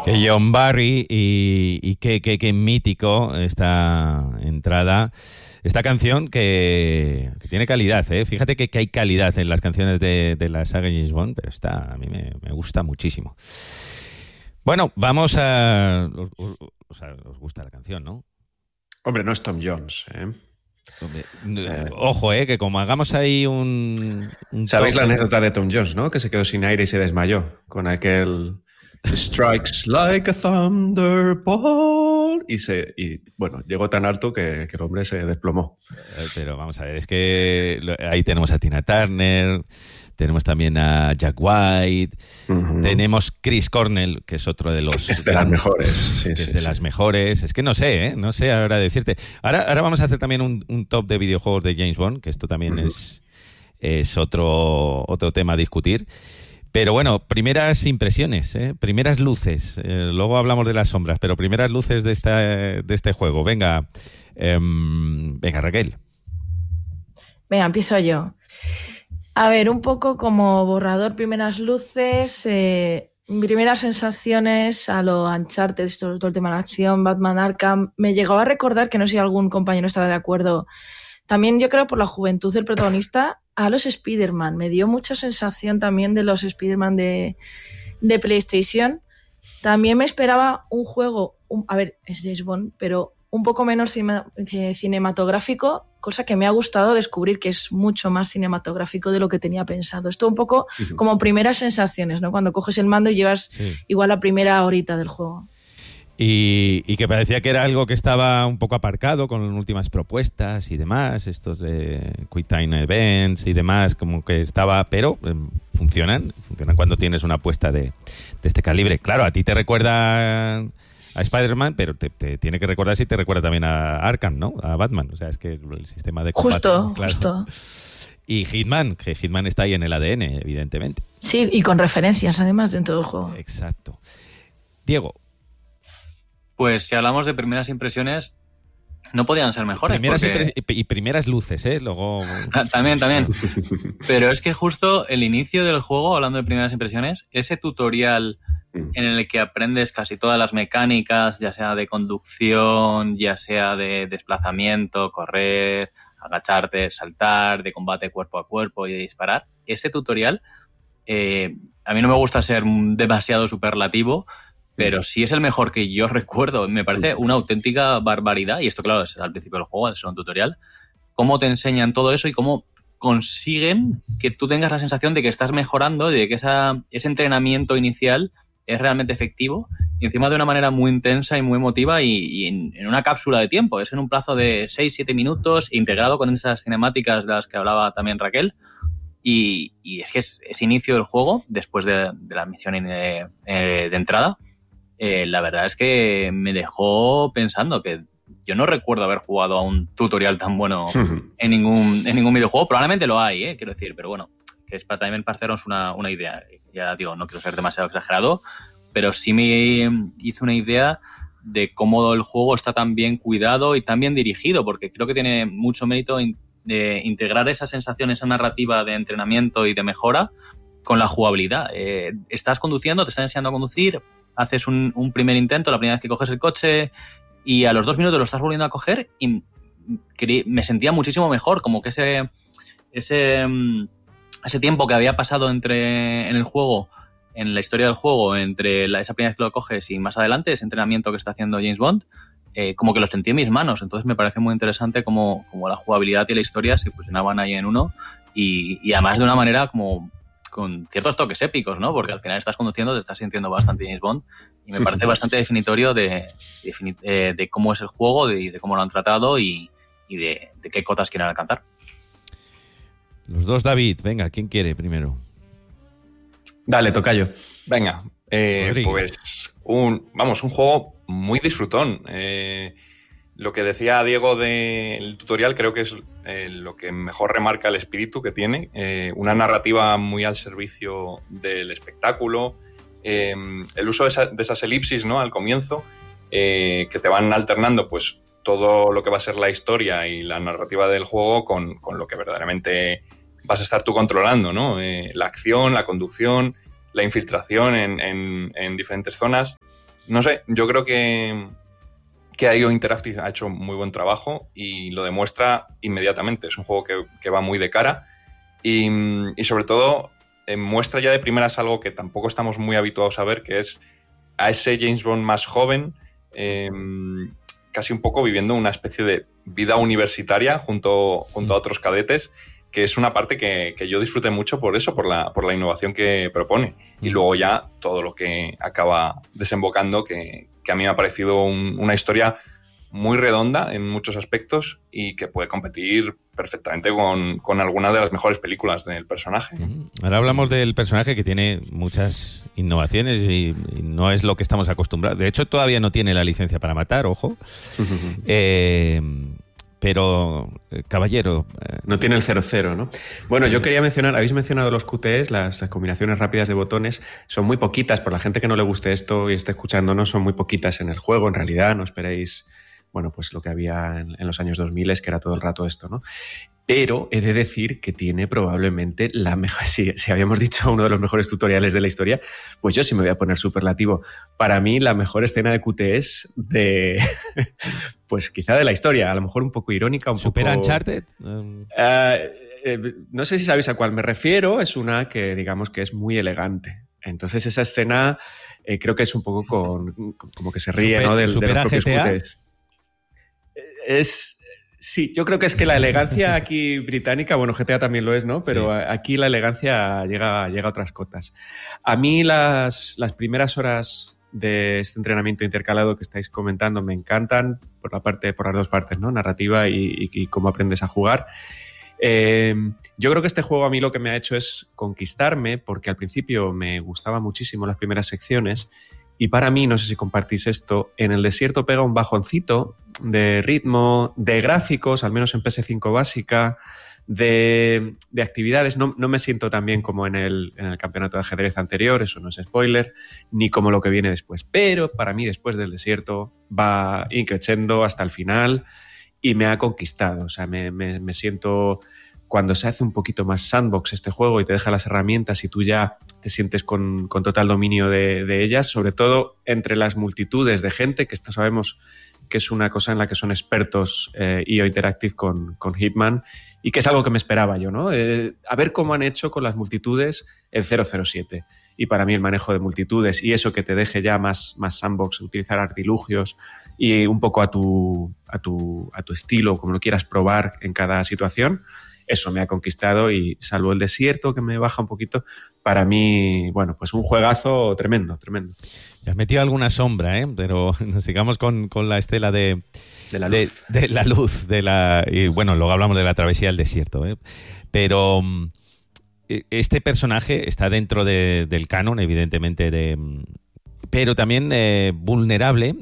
Que John Barry y qué mítico esta entrada, esta canción que tiene calidad, ¿eh? Fíjate que hay calidad en las canciones de la saga James Bond, pero esta a mí me gusta muchísimo. Bueno, vamos a... os gusta la canción, ¿no? Hombre, no es Tom Jones, ¿eh? Ojo, que como hagamos ahí un ¿Sabéis la anécdota de Tom Jones, no? Que se quedó sin aire y se desmayó con aquel Strikes like a thunderbolt y bueno, llegó tan alto que el hombre se desplomó. Pero vamos a ver, es que ahí tenemos a Tina Turner, tenemos también a Jack White, tenemos Chris Cornell, que es otro de los... Es de las mejores. Las mejores. Es que no sé ahora decirte. Ahora vamos a hacer también un top de videojuegos de James Bond, que esto también es otro tema a discutir. Pero bueno, primeras impresiones, primeras luces. Luego hablamos de las sombras, pero primeras luces de este juego. Venga, Raquel. Venga, empiezo yo. A ver, un poco como borrador, primeras luces, primeras sensaciones a lo Uncharted, todo el tema de la acción, Batman Arkham. Me llegó a recordar, que no sé si algún compañero estará de acuerdo, también yo creo por la juventud del protagonista, a los Spider-Man. Me dio mucha sensación también de los Spider-Man de PlayStation. También me esperaba un juego, a ver, es James Bond, pero un poco menos cinematográfico, cosa que me ha gustado descubrir que es mucho más cinematográfico de lo que tenía pensado. Esto un poco como primeras sensaciones, ¿no? Cuando coges el mando y llevas igual la primera horita del juego. Y que parecía que era algo que estaba un poco aparcado con últimas propuestas y demás, estos de Quick Time Events y demás, como que estaba, pero funcionan cuando tienes una apuesta de este calibre. Claro, a ti te recuerda a Spider-Man, pero te tiene que recordar si te recuerda también a Arkham, ¿no? A Batman, o sea, es que el sistema de combate... Justo. Y Hitman, que Hitman está ahí en el ADN, evidentemente. Sí, y con referencias además dentro del juego. Exacto. Diego. Pues si hablamos de primeras impresiones, no podían ser mejores. Y primeras luces, luego... También. Pero es que justo el inicio del juego, hablando de primeras impresiones, ese tutorial en el que aprendes casi todas las mecánicas, ya sea de conducción, ya sea de desplazamiento, correr, agacharte, saltar, de combate cuerpo a cuerpo y de disparar, ese tutorial, a mí no me gusta ser demasiado superlativo, pero si es el mejor que yo recuerdo, me parece una auténtica barbaridad, y esto claro es al principio del juego, es un tutorial, cómo te enseñan todo eso y cómo consiguen que tú tengas la sensación de que estás mejorando y de que ese entrenamiento inicial es realmente efectivo, y encima de una manera muy intensa y muy emotiva y en una cápsula de tiempo, es en un plazo de 6-7 minutos, integrado con esas cinemáticas de las que hablaba también Raquel. Y es que ese inicio del juego, después de la misión de entrada, la verdad es que me dejó pensando que yo no recuerdo haber jugado a un tutorial tan bueno en ningún videojuego. Probablemente lo hay, quiero decir, pero bueno, que es para haceros una idea. Ya digo, no quiero ser demasiado exagerado, pero sí me hizo una idea de cómo el juego está tan bien cuidado y tan bien dirigido, porque creo que tiene mucho mérito de integrar esa sensación, esa narrativa de entrenamiento y de mejora con la jugabilidad. Estás conduciendo, te están enseñando a conducir, haces un primer intento, la primera vez que coges el coche, y a los 2 minutos lo estás volviendo a coger y me sentía muchísimo mejor, como que ese tiempo que había pasado en el juego, en la historia del juego, entre esa primera vez que lo coges y más adelante, ese entrenamiento que está haciendo James Bond, como que lo sentí en mis manos. Entonces me parece muy interesante como la jugabilidad y la historia se fusionaban ahí en uno, y además de una manera como con ciertos toques épicos, ¿no? Porque al final estás conduciendo, te estás sintiendo bastante James Bond, y me parece bastante definitorio de cómo es el juego, de cómo lo han tratado y de qué cotas quieren alcanzar. Los dos, David. Venga, ¿quién quiere primero? Dale, tocayo. Venga, pues un juego muy disfrutón. Lo que decía Diego del tutorial creo que es lo que mejor remarca el espíritu que tiene. Una narrativa muy al servicio del espectáculo. El uso de esas elipsis, ¿no? Al comienzo, que te van alternando pues todo lo que va a ser la historia y la narrativa del juego con lo que verdaderamente vas a estar tú controlando, ¿no? La acción, la conducción, la infiltración en diferentes zonas. no sé, yo creo que IO Interactive ha hecho muy buen trabajo y lo demuestra inmediatamente. Es un juego que va muy de cara y sobre todo muestra ya de primeras algo que tampoco estamos muy habituados a ver, que es a ese James Bond más joven, casi un poco viviendo una especie de vida universitaria junto a otros cadetes, que es una parte que yo disfruté mucho por eso, por la innovación que propone. Y luego ya todo lo que acaba desembocando, que a mí me ha parecido una historia muy redonda en muchos aspectos y que puede competir perfectamente con alguna de las mejores películas del personaje. Ahora hablamos del personaje, que tiene muchas innovaciones y no es lo que estamos acostumbrados. De hecho, todavía no tiene la licencia para matar, ojo. Pero, caballero... No tiene el 00, ¿no? Bueno, yo quería mencionar, habéis mencionado los QTEs, las combinaciones rápidas de botones, son muy poquitas, por la gente que no le guste esto y esté escuchándonos, son muy poquitas en el juego, en realidad, no esperéis, bueno, pues lo que había en los años 2000, que era todo el rato esto, ¿no? Pero he de decir que tiene probablemente la mejor... Si habíamos dicho uno de los mejores tutoriales de la historia, pues yo sí me voy a poner superlativo. Para mí, la mejor escena de QTEs de... pues quizá de la historia. A lo mejor un poco irónica, un ¿Super poco... Uncharted? No sé si sabéis a cuál me refiero. Es una que, digamos, que es muy elegante. Entonces, esa escena creo que es un poco como que se ríe, ¿no? De los propios QTEs. Sí, yo creo que es que la elegancia aquí británica, bueno, GTA también lo es, ¿no? Pero sí, aquí la elegancia llega a otras cotas. A mí las primeras horas de este entrenamiento intercalado que estáis comentando me encantan por las dos partes, ¿no? Narrativa y cómo aprendes a jugar. Yo creo que este juego a mí lo que me ha hecho es conquistarme, porque al principio me gustaban muchísimo las primeras secciones y para mí, no sé si compartís esto, en el desierto pega un bajoncito de ritmo, de gráficos, al menos en PS5 básica, de actividades. No me siento tan bien como en el campeonato de ajedrez anterior, eso no es spoiler, ni como lo que viene después. Pero para mí, después del desierto, va increciendo hasta el final y me ha conquistado. O sea, me siento... Cuando se hace un poquito más sandbox este juego y te deja las herramientas y tú ya te sientes con total dominio de ellas, sobre todo entre las multitudes de gente, que esto sabemos que es una cosa en la que son expertos IO Interactive con Hitman y que es algo que me esperaba yo, ¿no? A ver cómo han hecho con las multitudes el 007. Y para mí el manejo de multitudes y eso que te deje ya más sandbox, utilizar artilugios y un poco a tu estilo, como lo quieras probar en cada situación, eso me ha conquistado y salvo el desierto que me baja un poquito, para mí, bueno, pues un juegazo tremendo, tremendo. Ya has metido alguna sombra, pero sigamos con la estela de la luz. De la luz, y bueno, luego hablamos de la travesía del desierto, pero este personaje está dentro del canon, evidentemente, pero también vulnerable,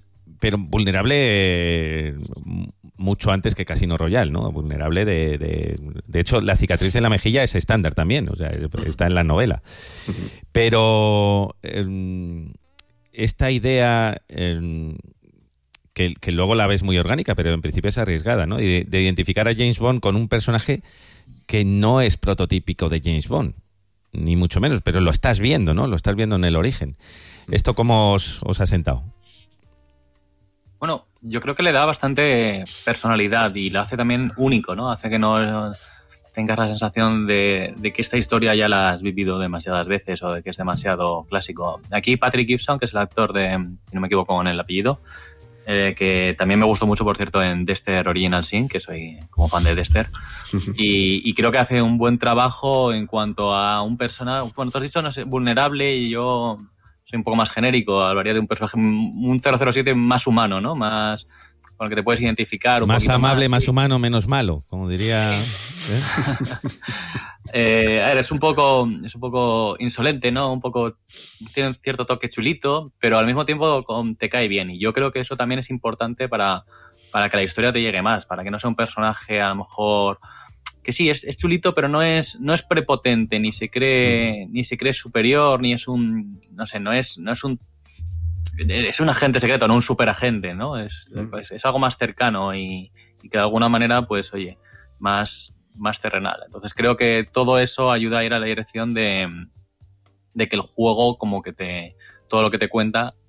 mucho antes que Casino Royale, ¿no? Vulnerable de hecho, la cicatriz en la mejilla es estándar también, o sea, está en la novela. Pero esta idea que luego la ves muy orgánica, pero en principio es arriesgada, ¿no? De identificar a James Bond con un personaje que no es prototípico de James Bond, ni mucho menos, pero lo estás viendo, ¿no? Lo estás viendo en el origen. ¿Esto cómo os ha sentado? Bueno, yo creo que le da bastante personalidad y lo hace también único, ¿no? Hace que no tengas la sensación de que esta historia ya la has vivido demasiadas veces o de que es demasiado clásico. Aquí Patrick Gibson, que es el actor si no me equivoco con el apellido, que también me gustó mucho, por cierto, en Dexter Original Sin, que soy como fan de Dexter, y creo que hace un buen trabajo en cuanto a un personaje, bueno, tú has dicho, no sé, vulnerable, y yo soy un poco más genérico, hablaría de un personaje, un 007 más humano, ¿no? Más con el que te puedes identificar. Más amable, más humano, menos malo, como diría... A ver, es un poco insolente, ¿no? Un poco, tiene un cierto toque chulito, pero al mismo tiempo te cae bien. Y yo creo que eso también es importante para que la historia te llegue más, para que no sea un personaje a lo mejor... que sí, es chulito, pero no es prepotente, ni se cree superior, ni es un... no sé, no es un... es un agente secreto, no un superagente, ¿no? Es algo más cercano y que de alguna manera, pues, oye, más terrenal. Entonces creo que todo eso ayuda a ir a la dirección de que el juego, como que todo lo que te cuenta